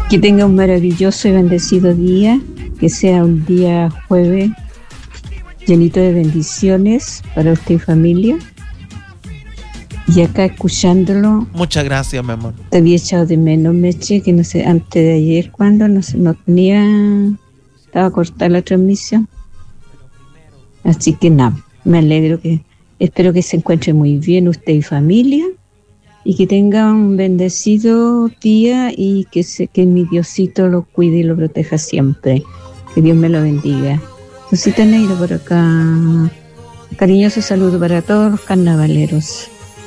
Que tenga un maravilloso y bendecido día, que sea un día jueves llenito de bendiciones para usted y familia. Y acá escuchándolo. Muchas gracias, mi amor. Te había echado de menos, Meche, que no sé, antes de ayer, cuando no tenía, estaba cortada la transmisión. Así que nada, me alegro espero que se encuentre muy bien usted y familia. Y que tenga un bendecido día y que mi Diosito lo cuide y lo proteja siempre. Que Dios me lo bendiga. Rosita Neiro por acá. Cariñoso saludo para todos los carnavaleros.